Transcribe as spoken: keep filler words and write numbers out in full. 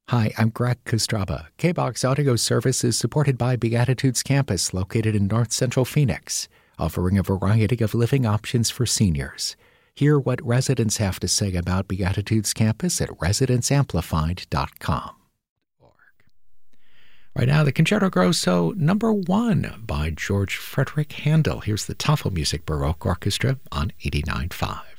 Hi, I'm Greg Kostraba. K-BOX Audio Service is supported by Beatitudes Campus, located in North Central Phoenix, offering a variety of living options for seniors. Hear what residents have to say about Beatitudes Campus at residence amplified dot com. Right now, the Concerto Grosso number one by George Frederick Handel. Here's the Tafelmusik Baroque Orchestra on eighty-nine point five.